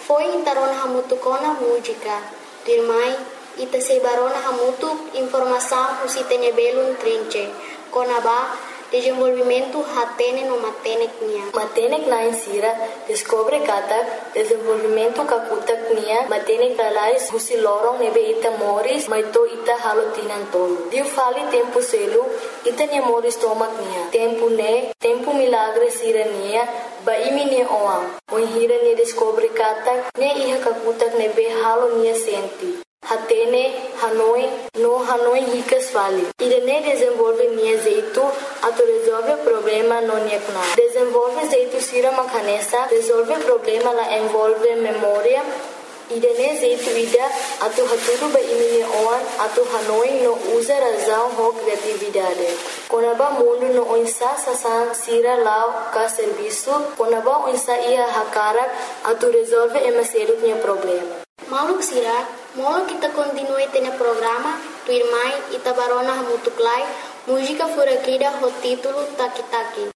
foi intarona hamutu kona música. Dirmai, ita sebarona hamutu informação o sitenya belum trinche. Kona ba, desenvolvimento hatene no matenek nia. Matenek na insira descobre kata desenvolvimento kakutak nia matenek lalais husi lorong nebe ita moris maito ita halotinan tolo. Diu fali tempo selu ita nia moris tomak nia. Tempo milagre sira nia ba imi nia oang. Oi hira nia descobre kata ne iha kakutak nebe halo nia senti. Hatene, Hanoi ricas vale. Irene desenvolve nia jeito, ato resolve problema no niekna. Desenvolve jeito sira makanesa, resolve problema la envolve memória. Irene jeito ida, ato haturu ba imine oan, ato Hanoi no usa razão ho criatividade. Konaba mundo no onsa sasan sira lao ka serviço, konaba onsa ia hakarak, ato resolve emaseru nia problema. Mauluk sira, molo kita continue tene programa, tu irmai ita barona hamutuklai, música furakida ho título Taki Taki.